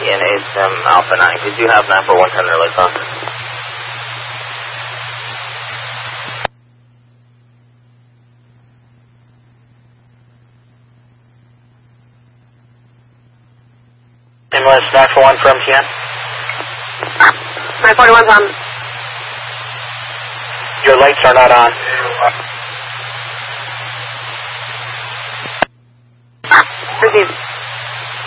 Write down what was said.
TNA Sim Alpha 9. Did you have 94110 relay phone? English 941 from TN. 941's on. Your lights are not on. Received.